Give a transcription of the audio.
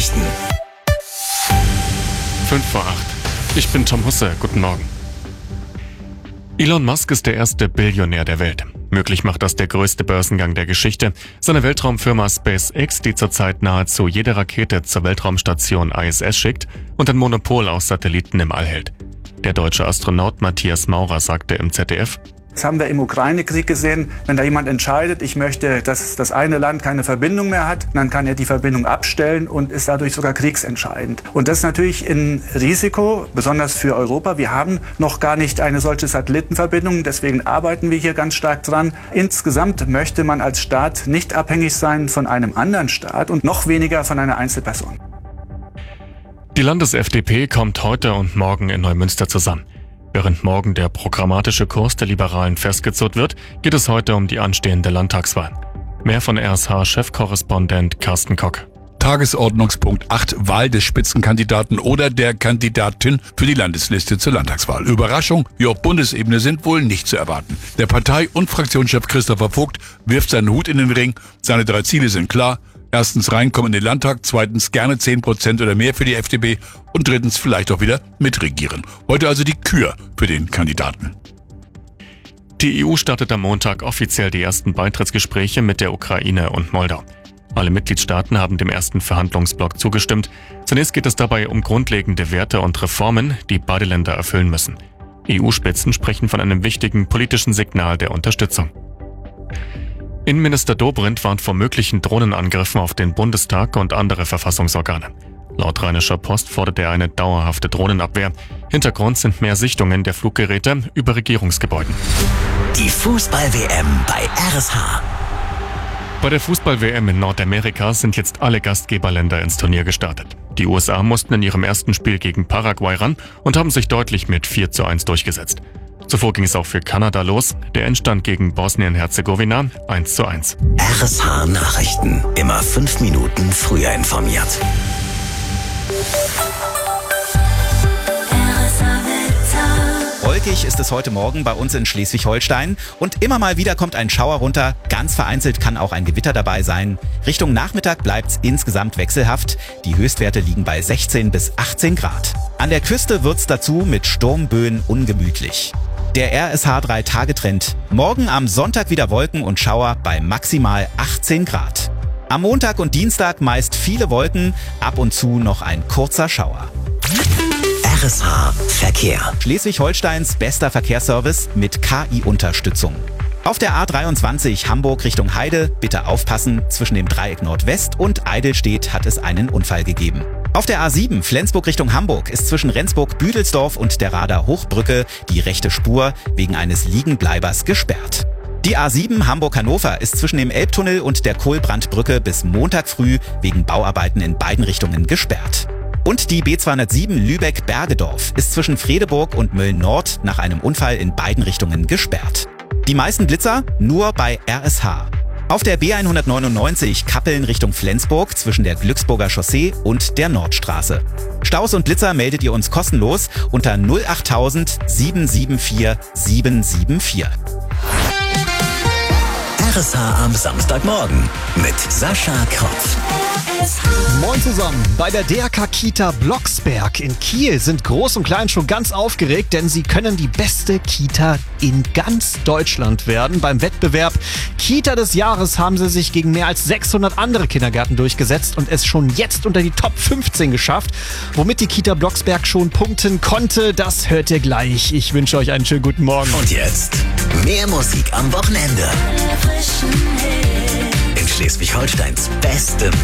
Nachrichten. 5 vor 8. Ich bin Tom Husse. Guten Morgen. Elon Musk ist der erste Billionär der Welt. Möglich macht das der größte Börsengang der Geschichte. Seine Weltraumfirma SpaceX, die zurzeit nahezu jede Rakete zur Weltraumstation ISS schickt und ein Monopol auf Satelliten im All hält. Der deutsche Astronaut Matthias Maurer sagte im ZDF: Das haben wir im Ukraine-Krieg gesehen. Wenn da jemand entscheidet, ich möchte, dass das eine Land keine Verbindung mehr hat, dann kann er die Verbindung abstellen und ist dadurch sogar kriegsentscheidend. Und das ist natürlich ein Risiko, besonders für Europa. Wir haben noch gar nicht eine solche Satellitenverbindung, deswegen arbeiten wir hier ganz stark dran. Insgesamt möchte man als Staat nicht abhängig sein von einem anderen Staat und noch weniger von einer Einzelperson. Die Landes-FDP kommt heute und morgen in Neumünster zusammen. Während morgen der programmatische Kurs der Liberalen festgezurrt wird, geht es heute um die anstehende Landtagswahl. Mehr von RSH-Chefkorrespondent Carsten Kock. Tagesordnungspunkt 8, Wahl des Spitzenkandidaten oder der Kandidatin für die Landesliste zur Landtagswahl. Überraschung, wie auf Bundesebene, sind wohl nicht zu erwarten. Der Partei- und Fraktionschef Christopher Vogt wirft seinen Hut in den Ring. Seine 3 Ziele sind klar. Erstens reinkommen in den Landtag, zweitens gerne 10% oder mehr für die FDP und drittens vielleicht auch wieder mitregieren. Heute also die Kür für den Kandidaten. Die EU startet am Montag offiziell die ersten Beitrittsgespräche mit der Ukraine und Moldau. Alle Mitgliedstaaten haben dem ersten Verhandlungsblock zugestimmt. Zunächst geht es dabei um grundlegende Werte und Reformen, die beide Länder erfüllen müssen. EU-Spitzen sprechen von einem wichtigen politischen Signal der Unterstützung. Innenminister Dobrindt warnt vor möglichen Drohnenangriffen auf den Bundestag und andere Verfassungsorgane. Laut Rheinischer Post fordert er eine dauerhafte Drohnenabwehr. Hintergrund sind mehr Sichtungen der Fluggeräte über Regierungsgebäuden. Die Fußball-WM bei RSH. Bei der Fußball-WM in Nordamerika sind jetzt alle Gastgeberländer ins Turnier gestartet. Die USA mussten in ihrem ersten Spiel gegen Paraguay ran und haben sich deutlich mit 4:1 durchgesetzt. Zuvor ging es auch für Kanada los. Der Endstand gegen Bosnien-Herzegowina 1:1. RSH Nachrichten. Immer 5 Minuten früher informiert. Wolkig ist es heute Morgen bei uns in Schleswig-Holstein und immer mal wieder kommt ein Schauer runter. Ganz vereinzelt kann auch ein Gewitter dabei sein. Richtung Nachmittag bleibt's insgesamt wechselhaft. Die Höchstwerte liegen bei 16 bis 18 Grad. An der Küste wird's dazu mit Sturmböen ungemütlich. Der RSH 3-Tage-Trend. Morgen am Sonntag wieder Wolken und Schauer bei maximal 18 Grad. Am Montag und Dienstag meist viele Wolken, ab und zu noch ein kurzer Schauer. RSH Verkehr. Schleswig-Holsteins bester Verkehrsservice mit KI-Unterstützung. Auf der A23 Hamburg Richtung Heide bitte aufpassen, zwischen dem Dreieck Nordwest und Eidelstedt hat es einen Unfall gegeben. Auf der A7 Flensburg Richtung Hamburg ist zwischen Rendsburg-Büdelsdorf und der Rader Hochbrücke die rechte Spur wegen eines Liegenbleibers gesperrt. Die A7 Hamburg-Hannover ist zwischen dem Elbtunnel und der Kohlbrandbrücke bis Montag früh wegen Bauarbeiten in beiden Richtungen gesperrt. Und die B207 Lübeck-Bergedorf ist zwischen Fredeburg und Mölln-Nord nach einem Unfall in beiden Richtungen gesperrt. Die meisten Blitzer nur bei RSH. Auf der B199 Kappeln Richtung Flensburg zwischen der Glücksburger Chaussee und der Nordstraße. Staus und Blitzer meldet ihr uns kostenlos unter 08000 774 774. RSH am Samstagmorgen mit Sascha Kropf. Moin zusammen. Bei der DRK-Kita Blocksberg in Kiel sind Groß und Klein schon ganz aufgeregt, denn sie können die beste Kita in ganz Deutschland werden. Beim Wettbewerb Kita des Jahres haben sie sich gegen mehr als 600 andere Kindergärten durchgesetzt und es schon jetzt unter die Top 15 geschafft. Womit die Kita Blocksberg schon punkten konnte, das hört ihr gleich. Ich wünsche euch einen schönen guten Morgen. Und jetzt mehr Musik am Wochenende. In Schleswig-Holsteins bestem